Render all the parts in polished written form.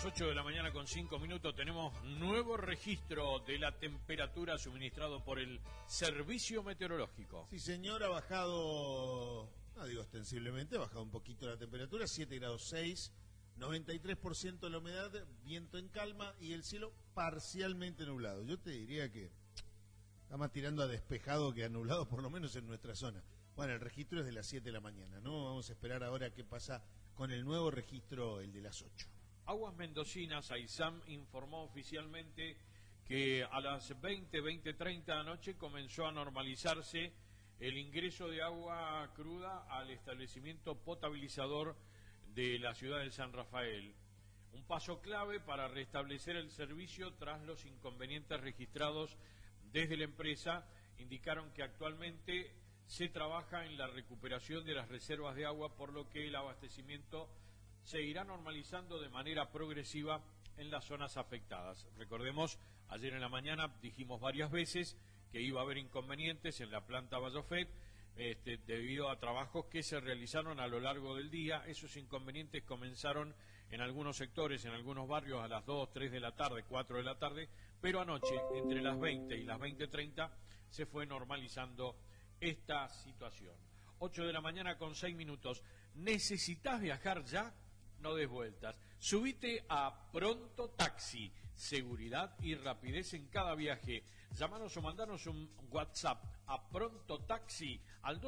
8 de la mañana con 5 minutos tenemos nuevo registro de la temperatura suministrado por el Servicio Meteorológico. Sí, señor, ha bajado, no digo ostensiblemente, ha bajado un poquito la temperatura, 7 grados 6, 93% la humedad, viento en calma y el cielo parcialmente nublado. Yo te diría que está más tirando a despejado que a nublado, por lo menos en nuestra zona. Bueno, el registro es de las 7 de la mañana, ¿no? Vamos a esperar ahora qué pasa con el nuevo registro, el de las 8. Aguas Mendocinas, AISAM informó oficialmente que a las 20:30 anoche comenzó a normalizarse el ingreso de agua cruda al establecimiento potabilizador de la ciudad de San Rafael. Un paso clave para restablecer el servicio tras los inconvenientes registrados desde la empresa. Indicaron que actualmente se trabaja en la recuperación de las reservas de agua, por lo que el abastecimiento se irá normalizando de manera progresiva en las zonas afectadas. Recordemos, ayer en la mañana dijimos varias veces que iba a haber inconvenientes en la planta Vallofet, debido a trabajos que se realizaron a lo largo del día. Esos inconvenientes comenzaron en algunos sectores, en algunos barrios a las 2, 3 de la tarde, 4 de la tarde, pero anoche, entre las 20 y las 20:30, se fue normalizando esta situación. 8 de la mañana con 6 minutos. ¿Necesitas viajar ya? No des vueltas. Subite a Pronto Taxi. Seguridad y rapidez en cada viaje. Llámanos o mandanos un WhatsApp a Pronto Taxi al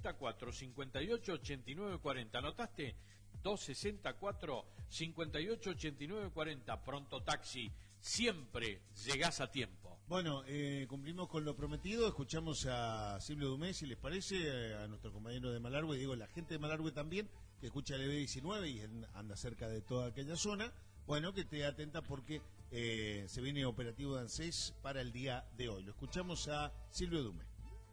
264-588940. ¿Anotaste? 264-588940. Pronto Taxi. Siempre llegás a tiempo. Bueno, cumplimos con lo prometido. Escuchamos a Silvio Dumé, si les parece, a nuestro compañero de Malargüe, digo, la gente de Malargüe también, que escucha el EB19 y anda cerca de toda aquella zona. Bueno, que esté atenta porque se viene operativo de ANSES para el día de hoy. Lo escuchamos a Silvio Dumé.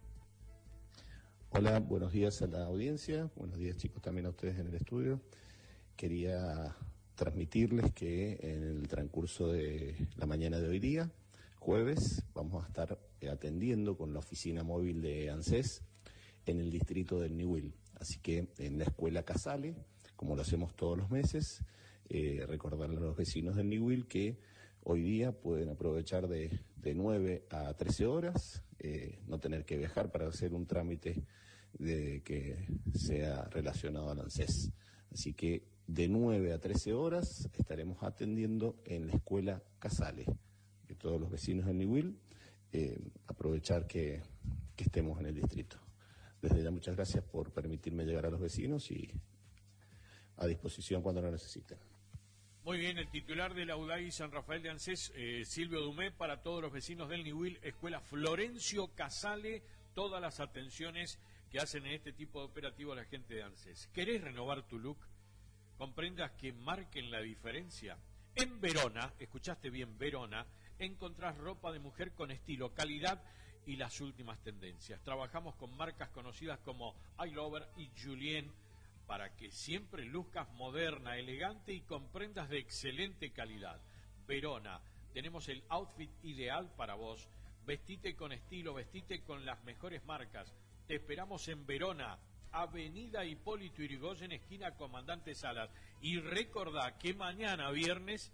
Hola, buenos días a la audiencia, buenos días chicos también a ustedes en el estudio. Quería transmitirles que en el transcurso de la mañana de hoy día, jueves, vamos a estar atendiendo con la oficina móvil de ANSES en el distrito del Niwil. Así que en la escuela Casale, como lo hacemos todos los meses, recordarle a los vecinos del Niwil que hoy día pueden aprovechar de 9 a 13 horas, no tener que viajar para hacer un trámite que sea relacionado al ANSES. Así que de 9 a 13 horas estaremos atendiendo en la escuela Casale. Que todos los vecinos del Niwil aprovechar que estemos en el distrito. Desde ya muchas gracias por permitirme llegar a los vecinos y a disposición cuando lo necesiten. Muy bien, el titular de la UDAI San Rafael de ANSES, Silvio Dumé, para todos los vecinos del Niwil, escuela Florencio Casale, todas las atenciones que hacen en este tipo de operativo a la gente de ANSES. ¿Querés renovar tu look? ¿Comprendas que marquen la diferencia? En Verona, escuchaste bien, Verona, encontrás ropa de mujer con estilo, calidad y las últimas tendencias. Trabajamos con marcas conocidas como I Lover y Julien para que siempre luzcas moderna, elegante y con prendas de excelente calidad. Verona, tenemos el outfit ideal para vos. Vestite con estilo, vestite con las mejores marcas. Te esperamos en Verona, Avenida Hipólito Yrigoyen, esquina Comandante Salas. Y recordá que mañana viernes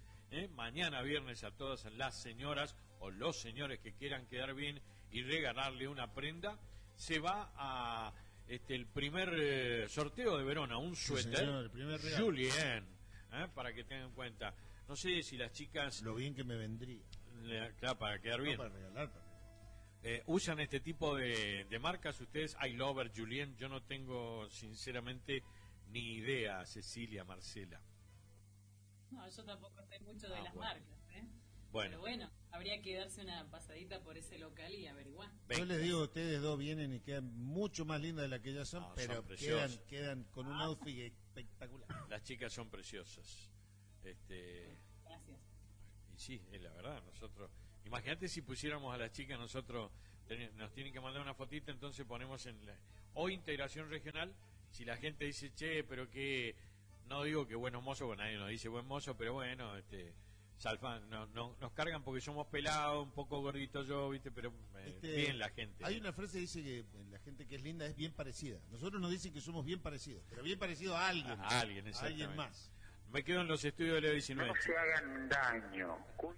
a todas las señoras o los señores que quieran quedar bien y regalarle una prenda, se va a el primer sorteo de Verona, un suéter, sí, señor, el primer regalo. Julien, para que tengan en cuenta. No sé si las chicas... Lo bien que me vendría. Claro, para quedar bien. No, para regalar también. ¿Usan este tipo de marcas ustedes? I Lover, Julien, yo no tengo sinceramente ni idea, Cecilia, Marcela. No, yo tampoco sé mucho de las marcas, Bueno. Pero bueno, habría que darse una pasadita por ese local y averiguar. Yo les digo, ustedes dos vienen y quedan mucho más lindas de las que ya son, pero son quedan con un outfit espectacular. Las chicas son preciosas. Gracias. Y sí, es la verdad, nosotros... Imagínate si pusiéramos a las chicas, nosotros nos tienen que mandar una fotita, entonces ponemos o integración regional, si la gente dice, che, pero que... No digo que buenos mozos, porque nadie nos dice buen mozo, pero bueno, Salfán, nos cargan porque somos pelados, un poco gorditos yo, ¿viste? Pero bien la gente. Hay una frase que dice que la gente que es linda es bien parecida. Nosotros nos dicen que somos bien parecidos, pero bien parecido a alguien. A alguien, a exactamente. alguien más. Me quedo en los estudios de Leo 19. No se hagan daño.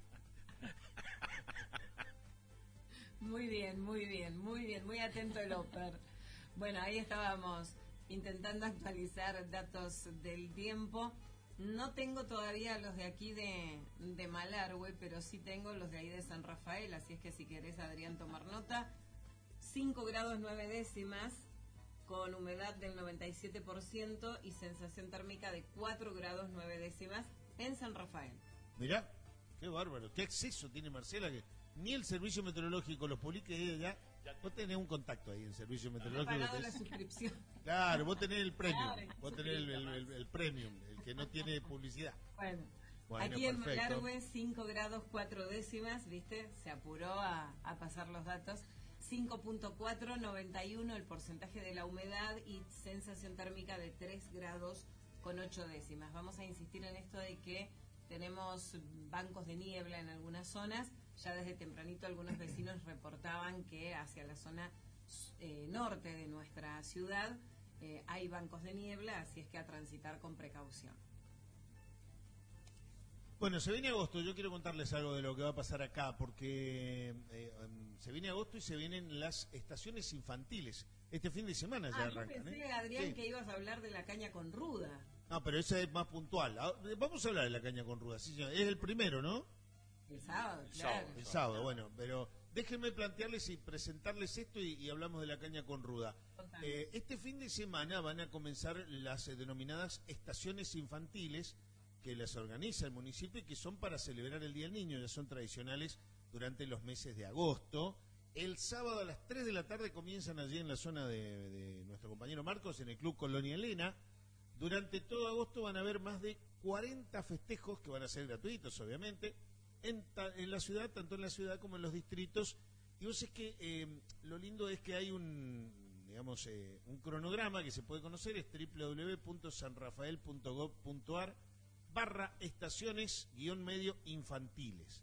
Muy bien, muy bien, muy bien, muy atento el Oper. Bueno, ahí estábamos intentando actualizar datos del tiempo. No tengo todavía los de aquí de Malargüe, pero sí tengo los de ahí de San Rafael, así es que si querés, Adrián, tomar nota. 5 grados 9 décimas, con humedad del 97% y sensación térmica de 4 grados 9 décimas en San Rafael. Mirá, qué bárbaro, qué acceso tiene Marcela, que ni el servicio meteorológico lo publique ella. Vos tenés un contacto ahí en el servicio meteorológico. He pagado la suscripción. Claro, vos tenés el premium, Claro, vos tenés el premium, el que no tiene publicidad. Bueno, Bueno, aquí en perfecto. Malargüe 5 grados 4 décimas, ¿viste? Se apuró a pasar los datos. 5.4, 91 el porcentaje de la humedad y sensación térmica de 3 grados con 8 décimas. Vamos a insistir en esto de que tenemos bancos de niebla en algunas zonas. Ya desde tempranito algunos vecinos reportaban que hacia la zona norte de nuestra ciudad hay bancos de niebla, así es que a transitar con precaución. Bueno, se viene agosto, yo quiero contarles algo de lo que va a pasar acá, porque se viene agosto y se vienen las estaciones infantiles. Este fin de semana ya Yo arrancan. pensé, Adrián, que ibas a hablar de la caña con ruda. No, pero esa es más puntual. Vamos a hablar de la caña con ruda, sí, señor. Es el primero, ¿no? El sábado, claro. El sábado, bueno, pero déjenme plantearles y presentarles esto y hablamos de la caña con ruda. Este fin de semana van a comenzar las denominadas estaciones infantiles que las organiza el municipio y que son para celebrar el Día del Niño, ya son tradicionales durante los meses de agosto. El sábado a las 3 de la tarde comienzan allí en la zona de nuestro compañero Marcos, en el Club Colonia Elena. Durante todo agosto van a haber más de 40 festejos que van a ser gratuitos, obviamente, en la ciudad, tanto en la ciudad como en los distritos. Y vos es que lo lindo es que hay un cronograma que se puede conocer, es www.sanrafael.gov.ar/estaciones-medio infantiles.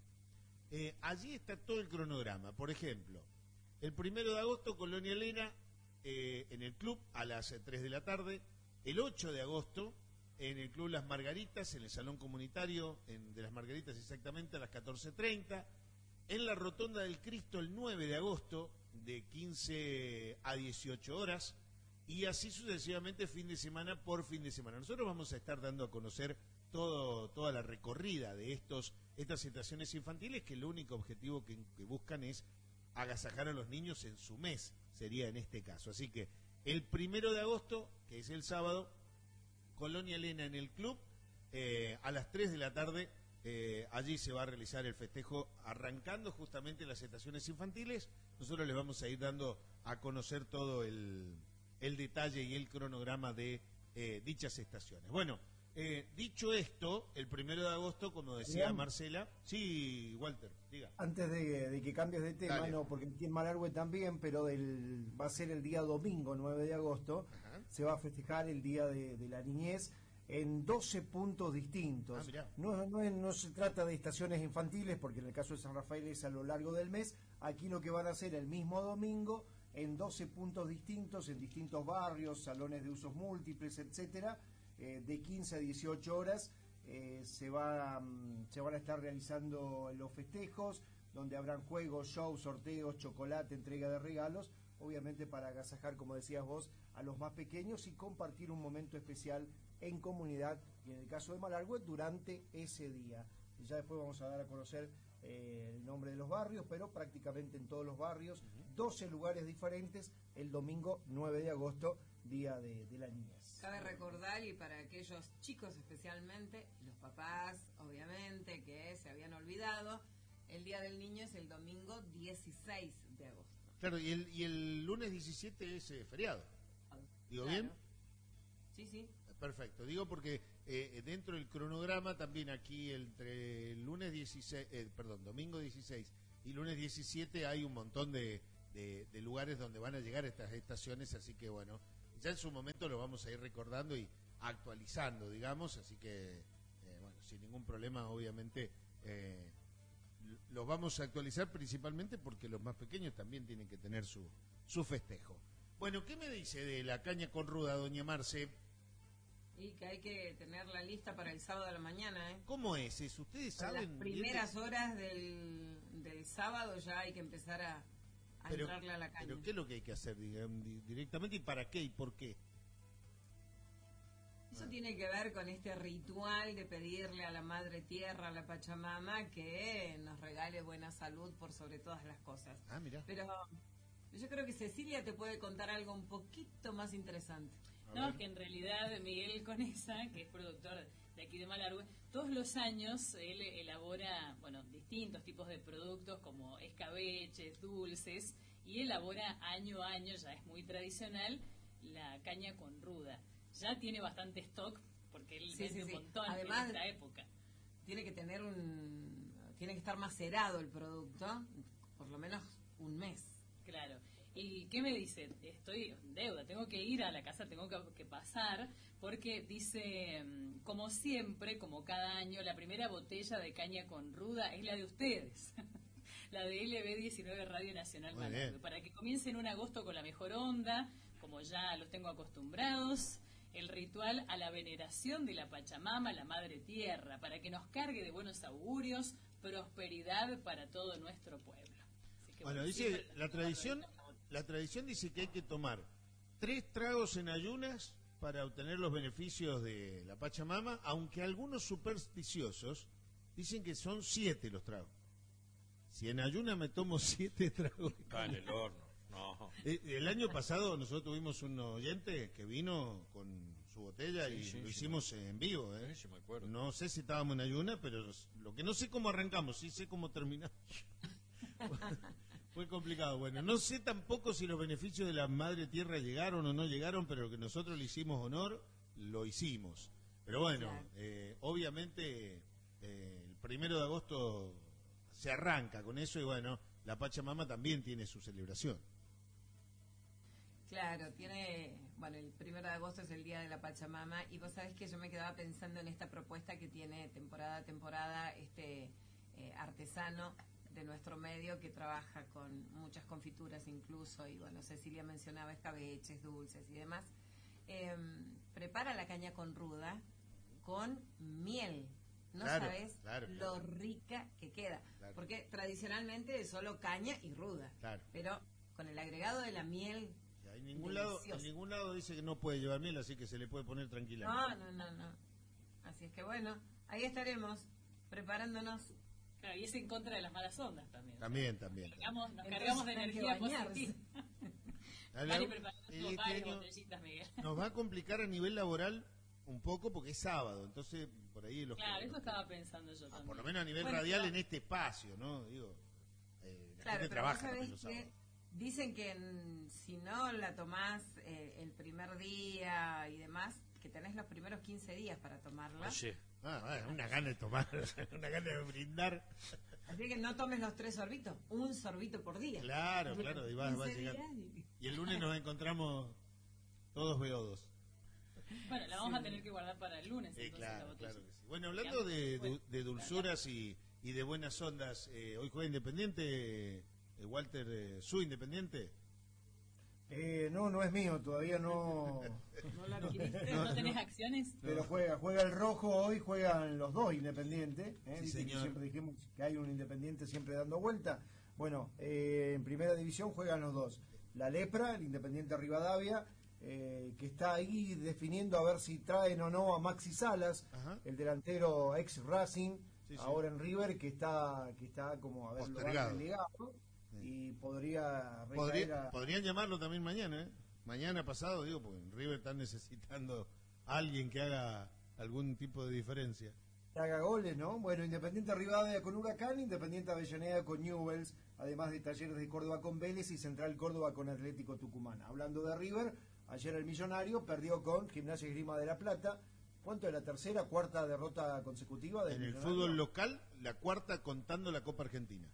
Allí está todo el cronograma. Por ejemplo, el 1 de agosto, Colonia Elena, en el club a las 3 de la tarde. El 8 de agosto, en el Club Las Margaritas, en el Salón Comunitario de Las Margaritas exactamente a las 14:30. En la Rotonda del Cristo el 9 de agosto, de 15 a 18 horas. Y así sucesivamente fin de semana por fin de semana. Nosotros vamos a estar dando a conocer toda la recorrida de estas estaciones infantiles, que el único objetivo que buscan es agasajar a los niños en su mes, sería en este caso. Así que el 1 de agosto, que es el sábado, Colonia Elena en el club, a las 3 de la tarde, allí se va a realizar el festejo, arrancando justamente las estaciones infantiles. Nosotros les vamos a ir dando a conocer todo el detalle y el cronograma de dichas estaciones. Bueno, dicho esto, el 1 de agosto, como decía Bien. Marcela. Sí, Walter, diga. Antes de que cambies de tema, Dale. no, porque aquí en Malargüe también, pero va a ser el día domingo 9 de agosto, Ajá. se va a festejar el Día de la Niñez en 12 puntos distintos. Ah, mirá. No se trata de estaciones infantiles, porque en el caso de San Rafael es a lo largo del mes. Aquí lo que van a hacer el mismo domingo, en 12 puntos distintos, en distintos barrios, salones de usos múltiples, etcétera, de 15 a 18 horas, se van a estar realizando los festejos, donde habrán juegos, shows, sorteos, chocolate, entrega de regalos, obviamente para agasajar, como decías vos, a los más pequeños y compartir un momento especial en comunidad, y en el caso de Malargüe, durante ese día. Y ya después vamos a dar a conocer el nombre de los barrios, pero prácticamente en todos los barrios, 12 lugares diferentes, el domingo 9 de agosto, Día de la Niñez. Cabe recordar, y para aquellos chicos especialmente, los papás, obviamente, que se habían olvidado, el Día del Niño es el domingo 16 de agosto. Claro, y el lunes 17 es feriado. ¿Digo Claro. bien? Sí, sí. Perfecto, digo porque dentro del cronograma también aquí entre el domingo 16 y lunes 17 hay un montón de lugares donde van a llegar estas estaciones, así que bueno, ya en su momento lo vamos a ir recordando y actualizando, digamos, así que bueno, sin ningún problema, obviamente los vamos a actualizar principalmente porque los más pequeños también tienen que tener su festejo. Bueno, ¿qué me dice de la caña con ruda, doña Marce? Sí, que hay que tener la lista para el sábado a la mañana, ¿eh? ¿Cómo es eso? ¿Ustedes A las saben? primeras horas del sábado ya hay que empezar a entrarle a la caña. Pero ¿qué es lo que hay que hacer directamente y para qué y por qué? Eso tiene que ver con este ritual de pedirle a la Madre Tierra, a la Pachamama, que nos regale buena salud por sobre todas las cosas. Ah, mira. Pero yo creo que Cecilia te puede contar algo un poquito más interesante. No, es que en realidad Miguel Conesa, que es productor de aquí de Malargüe, todos los años él elabora, distintos tipos de productos como escabeches, dulces, y elabora año a año, ya es muy tradicional, la caña con ruda. Ya tiene bastante stock, porque él vende un montón. Además, en esta época. Tiene que tener tiene que estar macerado el producto, por lo menos un mes. Claro. ¿Y qué me dice? Estoy en deuda, tengo que ir a la casa, tengo que pasar, porque dice, como siempre, como cada año, la primera botella de caña con ruda es la de ustedes, la de LB19 Radio Nacional Malargüe, para que comiencen un agosto con la mejor onda, como ya los tengo acostumbrados, el ritual a la veneración de la Pachamama, la Madre Tierra, para que nos cargue de buenos augurios, prosperidad para todo nuestro pueblo. Así que, dice la tradición dice que hay que tomar 3 tragos en ayunas para obtener los beneficios de la Pachamama, aunque algunos supersticiosos dicen que son 7 los tragos. Si en ayunas me tomo 7 tragos. Vale, el horno. No. El año pasado nosotros tuvimos un oyente que vino con su botella y lo hicimos en vivo. Sí, me acuerdo. No sé si estábamos en ayuna, pero lo que no sé cómo arrancamos, sí sé cómo terminamos. Fue complicado. Bueno, no sé tampoco si los beneficios de la Madre Tierra llegaron o no llegaron, pero que nosotros le hicimos honor, lo hicimos. Pero bueno, obviamente el 1 de agosto se arranca con eso y bueno, la Pachamama también tiene su celebración. Claro, el 1 de agosto es el Día de la Pachamama y vos sabés que yo me quedaba pensando en esta propuesta que tiene temporada a temporada este artesano de nuestro medio que trabaja con muchas confituras incluso, y Cecilia mencionaba escabeches, dulces y demás. Prepara la caña con ruda con miel. No sabés lo rica que queda, porque tradicionalmente es solo caña y ruda, pero con el agregado de la miel. En ningún lado dice que no puede llevar miel, así que se le puede poner tranquila. No. Así es que ahí estaremos preparándonos. Claro, y es en contra de las malas ondas también. También. Nos cargamos de energía positiva. Nos va a complicar a nivel laboral un poco porque es sábado, entonces por ahí eso estaba pensando yo también. Por lo menos a nivel radial en este espacio, ¿no? Digo, la gente trabaja los sábados. Dicen que si no la tomás el primer día y demás, que tenés los primeros 15 días para tomarla. Sí. Una gana de tomar, una gana de brindar. Así que no tomes los 3 sorbitos, un sorbito por día. Claro, y va a llegar. Y el lunes nos encontramos todos beodos. Bueno, la vamos a tener que guardar para el lunes. Claro que sí. Bueno, hablando de dulzuras y de buenas ondas, hoy juega Independiente, Walter, su Independiente. No es mío, todavía no. ¿No lo adquiriste? ¿No tenés acciones? Pero juega el rojo hoy, juegan los dos Independiente. Sí, señor. Siempre dijimos que hay un Independiente siempre dando vuelta. Bueno, en primera división juegan los dos. La Lepra, el Independiente Rivadavia, que está ahí definiendo a ver si traen o no a Maxi Salas, el delantero ex Racing, ahora en River, que está como a ver, relegado. Y podrían llamarlo también mañana, mañana pasado, porque en River están necesitando a alguien que haga algún tipo de diferencia, que haga goles, ¿no? Bueno, Independiente Rivadavia con Huracán, Independiente Avellaneda con Newell's, además de Talleres de Córdoba con Vélez y Central Córdoba con Atlético Tucumán. Hablando de River, ayer el Millonario perdió con Gimnasia y Esgrima de La Plata. ¿Cuánto es la tercera, cuarta derrota consecutiva del Millonario? En el fútbol local, la cuarta contando la Copa Argentina.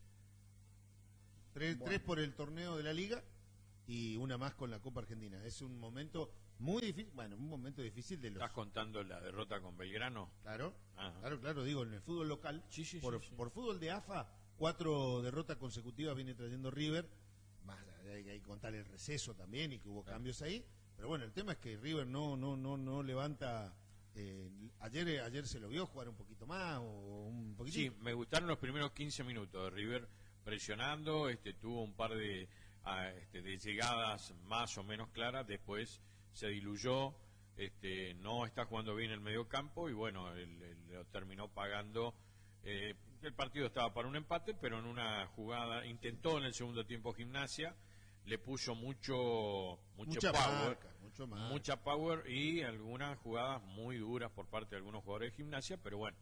Tres por el torneo de la Liga y una más con la Copa Argentina. Es un momento muy difícil, un momento difícil de los... ¿Estás contando la derrota con Belgrano? Claro, digo, en el fútbol local, por fútbol de AFA, 4 derrotas consecutivas viene trayendo River, más hay que contar el receso también y que hubo cambios ahí, Pero bueno, el tema es que River no levanta. Ayer se lo vio jugar un poquito más o un poquito. Sí, me gustaron los primeros 15 minutos de River presionando, tuvo un par de llegadas más o menos claras, después se diluyó, no está jugando bien el mediocampo y bueno, lo terminó pagando. El partido estaba para un empate, pero en una jugada intentó en el segundo tiempo Gimnasia, le puso mucha power, mucha power y algunas jugadas muy duras por parte de algunos jugadores de Gimnasia, pero bueno,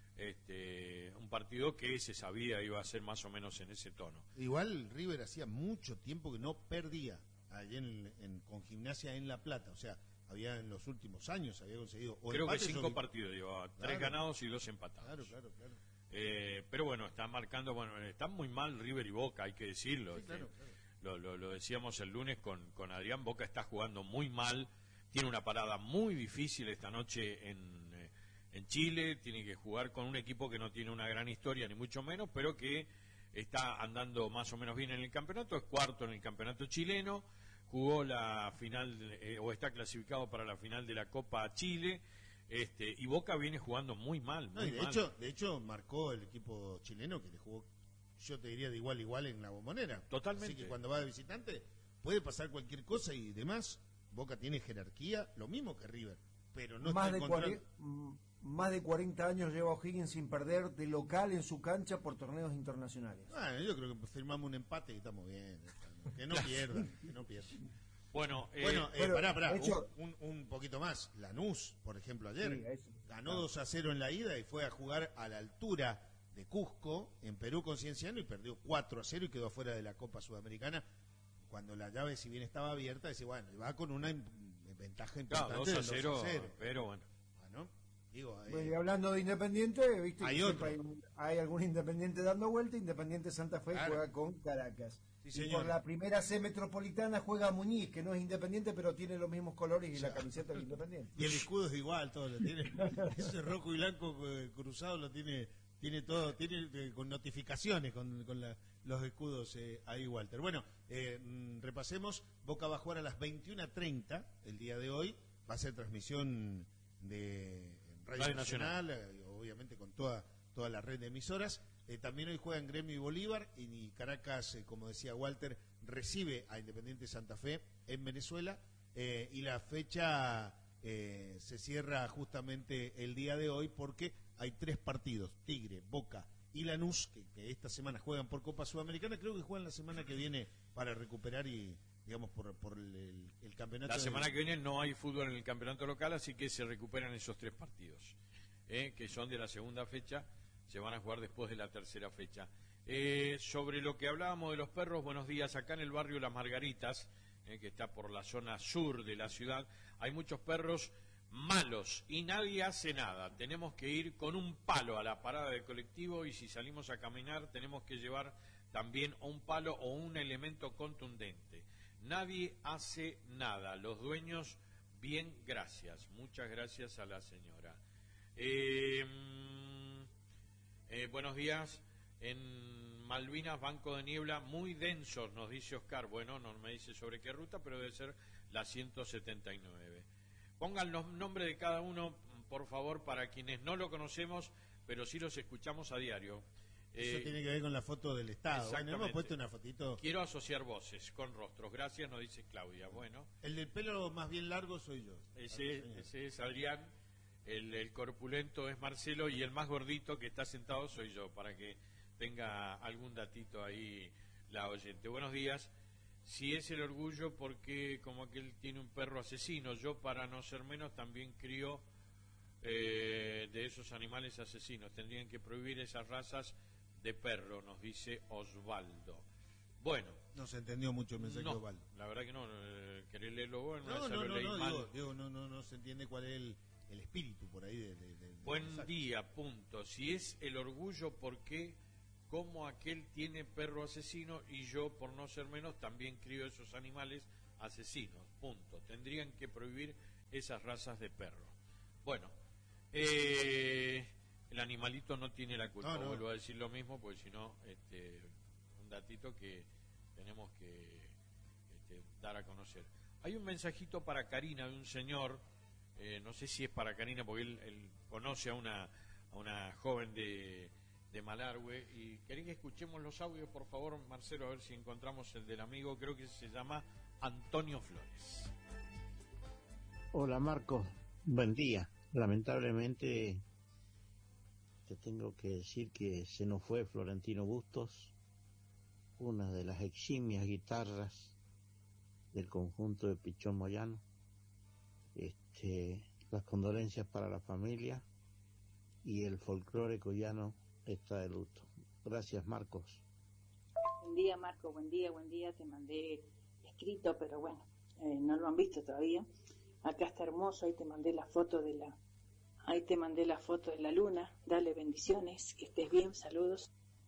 un partido que se sabía iba a ser más o menos en ese tono. Igual River hacía mucho tiempo que no perdía allí con Gimnasia en La Plata, o sea, había en los últimos años había conseguido creo que 5 partidos llevaba, 3 ganados y 2 empatados. Claro. Pero bueno, están marcando, están muy mal River y Boca, hay que decirlo. Sí, claro. Lo decíamos el lunes con Adrián. Boca está jugando muy mal, tiene una parada muy difícil esta noche en Chile, tiene que jugar con un equipo que no tiene una gran historia ni mucho menos, pero que está andando más o menos bien en el campeonato, es cuarto en el campeonato chileno, jugó la final o está clasificado para la final de la Copa Chile, y Boca viene jugando muy mal. De hecho marcó el equipo chileno que le jugó, yo te diría, de igual a igual en la Bombonera. Totalmente. Así que cuando va de visitante puede pasar cualquier cosa y demás. Boca tiene jerarquía, lo mismo que River, pero no más está de más de 40 años lleva O'Higgins sin perder de local en su cancha por torneos internacionales. Bueno, yo creo que firmamos un empate y estamos bien. Que no pierdan, Bueno, pará, un poquito más. Lanús, por ejemplo, ayer ganó 2-0 en la ida y fue a jugar a la altura de Cusco, en Perú con Cienciano, y perdió 4-0 y quedó fuera de la Copa Sudamericana. Cuando la llave, si bien estaba abierta, dice, bueno, va con una ventaja importante. 2-0, pero bueno. Y hablando de Independiente, viste, hay hay algún Independiente dando vuelta. Independiente Santa Fe juega con Caracas. Sí, y por la primera C metropolitana juega Muñiz, que no es Independiente, pero tiene los mismos colores y la camiseta del Independiente. Y el escudo es igual, todo lo tiene. Ese rojo y blanco cruzado lo tiene todo, tiene con notificaciones con los escudos ahí, Walter. Bueno, repasemos. Boca va a jugar a las 21:30 el día de hoy. Va a ser transmisión de Radio Nacional, obviamente con toda la red de emisoras. También hoy juegan Gremio y Bolívar, y Caracas, como decía Walter, recibe a Independiente Santa Fe en Venezuela, y la fecha se cierra justamente el día de hoy porque hay 3 partidos, Tigre, Boca y Lanús, que esta semana juegan por Copa Sudamericana. Creo que juegan la semana que viene para recuperar y digamos por el campeonato. La semana que viene no hay fútbol en el campeonato local, así que se recuperan esos 3 partidos, que son de la segunda fecha, se van a jugar después de la tercera fecha. Sobre lo que hablábamos de los perros, buenos días. Acá en el barrio Las Margaritas, que está por la zona sur de la ciudad, hay muchos perros malos y nadie hace nada. Tenemos que ir con un palo a la parada de colectivo, y si salimos a caminar tenemos que llevar también un palo o un elemento contundente. Nadie hace nada. Los dueños, bien, gracias. Muchas gracias a la señora. Buenos días. En Malvinas, banco de niebla muy densos, nos dice Oscar. Bueno, no me dice sobre qué ruta, pero debe ser la 179. Pongan los nombres de cada uno, por favor, para quienes no lo conocemos, pero sí los escuchamos a diario. Eso tiene que ver con la foto del Estado. Exactamente. Bueno, hemos puesto una fotito. Quiero asociar voces con rostros. Gracias, nos dice Claudia. Bueno. El del pelo más bien largo soy yo. Ese es Adrián. El corpulento es Marcelo, y el más gordito que está sentado soy yo, para que tenga algún datito ahí la oyente. Buenos días. Si es el orgullo, porque como aquel tiene un perro asesino, yo, para no ser menos, también crío de esos animales asesinos. Tendrían que prohibir esas razas de perro, nos dice Osvaldo. Bueno. No se entendió mucho el mensaje de Osvaldo. La verdad que no. ¿Querés leerlo vos? No se entiende cuál es el espíritu por ahí Buen día, punto. Si es el orgullo, ¿por qué? Como aquel tiene perro asesino y yo, por no ser menos, también crío esos animales asesinos, punto. Tendrían que prohibir esas razas de perro. Bueno, el animalito no tiene la culpa. No. Vuelvo a decir lo mismo, porque si no, un datito que tenemos que dar a conocer. Hay un mensajito para Karina de un señor, no sé si es para Karina porque él conoce a una joven de Malargüe, y quería que escuchemos los audios, por favor, Marcelo, a ver si encontramos el del amigo. Creo que se llama Antonio Flores. Hola Marcos, buen día. Lamentablemente te tengo que decir que se nos fue Florentino Bustos, una de las eximias guitarras del conjunto de Pichón Moyano. Las condolencias para la familia, y el folclore cuyano está de luto. Gracias, Marcos. Buen día, Marco, buen día. Te mandé escrito, pero bueno, no lo han visto todavía. Acá está hermoso, ahí te mandé la foto de la luna. Dale bendiciones, que estés bien, saludos.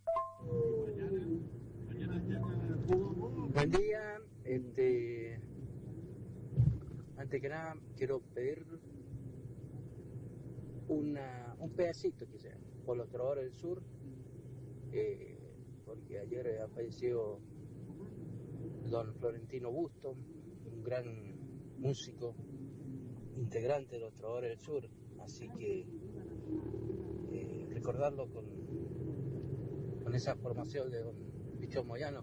Buen día, antes que nada quiero pedir un pedacito que sea por los Trovadores del Sur, porque ayer ha fallecido don Florentino Busto, un gran músico, integrante de los Trovadores del Sur, así que recordarlo con esa formación de don Pichón Moyano,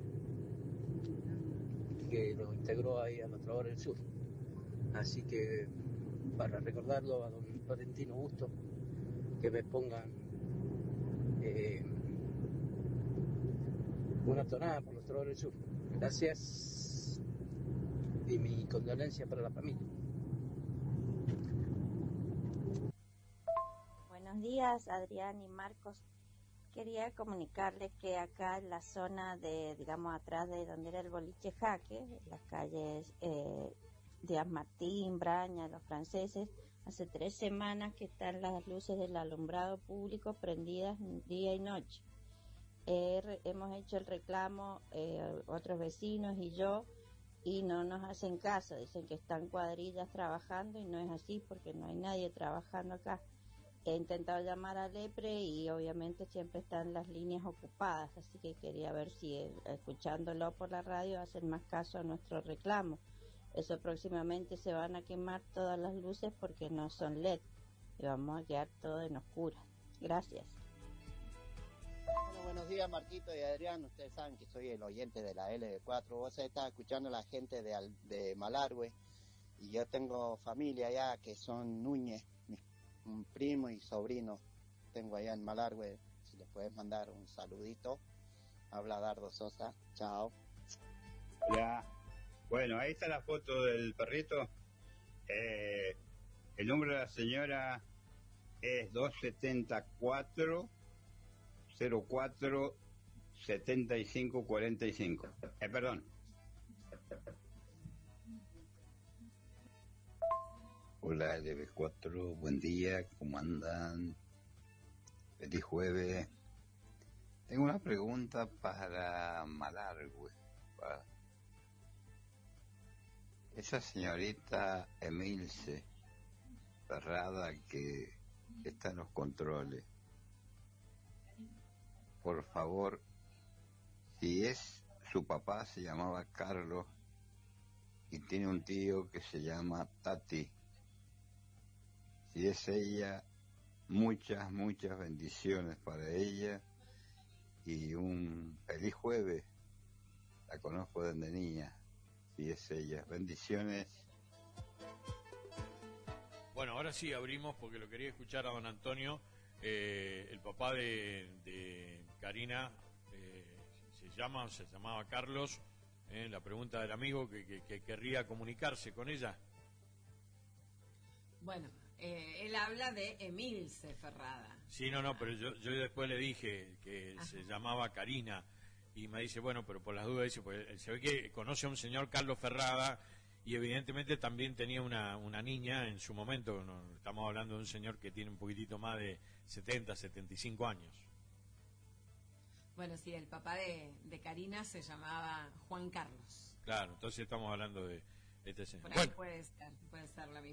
que lo integró ahí a los Trovadores del Sur. Así que para recordarlo a don Florentino Busto, que me pongan una tonada por los Trovadores del Sur. Gracias, y mi condolencia para la familia. Buenos días, Adrián y Marcos. Quería comunicarles que acá en la zona de, digamos, atrás de donde era el boliche Jaque, las calles Díaz Martín, Braña, Los Franceses, hace 3 semanas que están las luces del alumbrado público prendidas día y noche. Hemos hecho el reclamo, otros vecinos y yo, y no nos hacen caso. Dicen que están cuadrillas trabajando, y no es así porque no hay nadie trabajando acá. He intentado llamar a Lepre y obviamente siempre están las líneas ocupadas, así que quería ver si escuchándolo por la radio hacen más caso a nuestro reclamo. Eso, próximamente se van a quemar todas las luces porque no son LED y vamos a quedar todo en oscuras. Gracias. Bueno, buenos días, Marquito y Adrián. Ustedes saben que soy el oyente de la LB4. Vos estás escuchando a la gente de Malargüe, y yo tengo familia allá que son Núñez, un primo y sobrino tengo allá en Malargüe. Si les puedes mandar un saludito. Habla Dardo Sosa. Chao. Hola. Bueno, ahí está la foto del perrito. El número de la señora es 274 04 75 45. Perdón. Hola LB4, buen día, ¿cómo andan? Feliz jueves. Tengo una pregunta para Malargüe. Esa señorita Emilce Ferrada que está en los controles, por favor, si es su papá se llamaba Carlos y tiene un tío que se llama Tati, si es ella, muchas bendiciones para ella y un feliz jueves. La conozco desde niña, si es ella. Bendiciones. Bueno, ahora sí abrimos porque lo quería escuchar a don Antonio, el papá de Karina, se llamaba Carlos, la pregunta del amigo que querría comunicarse con ella. Bueno, él habla de Emilce Ferrada. Sí, no, pero yo después le dije que se llamaba Karina, y me dice, bueno, pero por las dudas, dice, pues se ve que conoce a un señor Carlos Ferrada, y evidentemente también tenía una niña en su momento. No, estamos hablando de un señor que tiene un poquitito más de 70, 75 años. Bueno, sí, el papá de Karina se llamaba Juan Carlos. Claro, entonces estamos hablando de este señor. Por ahí puede ser la misma.